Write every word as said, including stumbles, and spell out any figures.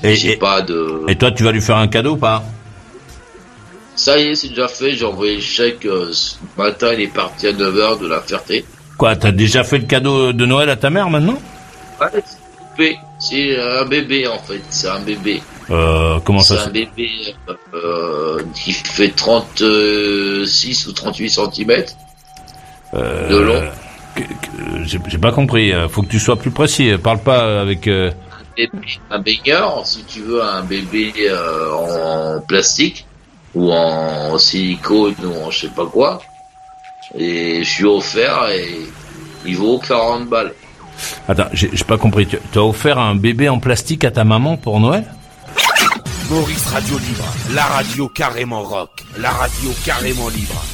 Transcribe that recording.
Et, j'ai et, pas de... et toi, tu vas lui faire un cadeau ou pas? Ça y est, c'est déjà fait. J'ai envoyé le chèque euh, ce matin. Il est parti à neuf heures de la Ferté. Quoi, t'as déjà fait le cadeau de Noël à ta mère maintenant? Ouais, c'est c'est un bébé en fait. C'est un bébé. Euh, comment ça C'est se... un bébé euh, qui fait trente-six ou trente-huit centimètres Euh, de long. que- que- J'ai j'ai pas compris. Faut que tu sois plus précis. Parle pas avec. Euh... Et puis un baigneur, si tu veux, un bébé euh, en plastique ou en silicone ou en je sais pas quoi. Et je suis offert et il vaut quarante balles. Attends, j'ai j'ai pas compris. Tu tu as offert un bébé en plastique à ta maman pour Noël? Maurice Radio Libre, la radio carrément rock, la radio carrément libre.